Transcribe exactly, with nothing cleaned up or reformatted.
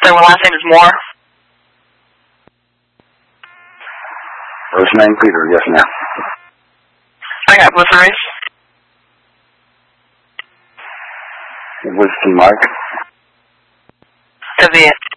So my last name is Moore. First name Peter, yes ma'am. I got Bliss Race. Whiskey Mike. That'd be it.